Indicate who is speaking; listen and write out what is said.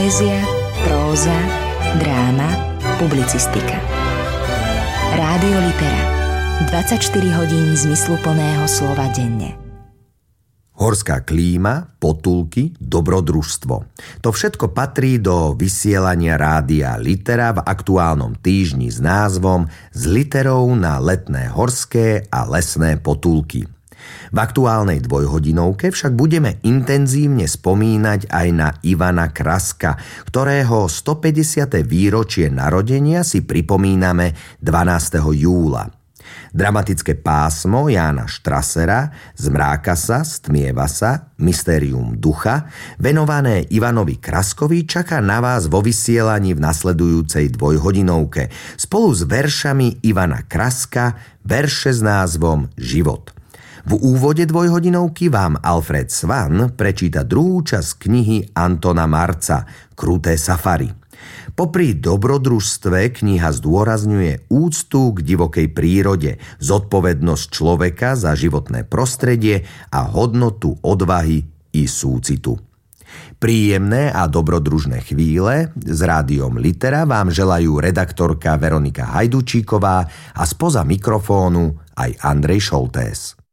Speaker 1: Poézia, próza, dráma, publicistika. Rádio Litera. 24 hodín zmysluplného slova denne.
Speaker 2: Horská klíma, potulky, dobrodružstvo. To všetko patrí do vysielania Rádia Litera v aktuálnom týždni s názvom S literou na letné horské a lesné potulky. V aktuálnej dvojhodinovke však budeme intenzívne spomínať aj na Ivana Kraska, ktorého 150. výročie narodenia si pripomíname 12. júla. Dramatické pásmo Jána Štrasera Zmráka sa, stmieva sa, Mystérium ducha, venované Ivanovi Kraskovi, čaká na vás vo vysielaní v nasledujúcej dvojhodinovke spolu s veršami Ivana Kraska, verše s názvom Život. V úvode dvojhodinovky vám Alfred Svan prečíta druhú časť knihy Antona Marca Kruté safari. Popri dobrodružstve kniha zdôrazňuje úctu k divokej prírode, zodpovednosť človeka za životné prostredie a hodnotu odvahy i súcitu. Príjemné a dobrodružné chvíle s Rádiom Litera vám želajú redaktorka Veronika Hajdučíková a spoza mikrofónu aj Andrej Šoltés.